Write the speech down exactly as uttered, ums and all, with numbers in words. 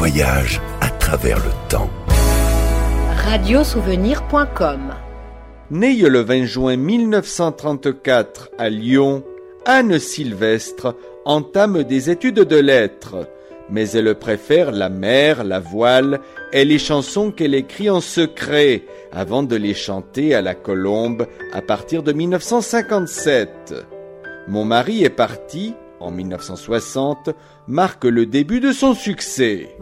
voyage à travers le temps. radiosouvenir point com. Née le vingt juin mille neuf cent trente-quatre à Lyon, Anne Sylvestre entame des études de lettres, mais elle préfère la mer, la voile et les chansons qu'elle écrit en secret avant de les chanter à la Colombe à partir de mille neuf cent cinquante-sept. Mon mari est parti, en mille neuf cent soixante, marque le début de son succès.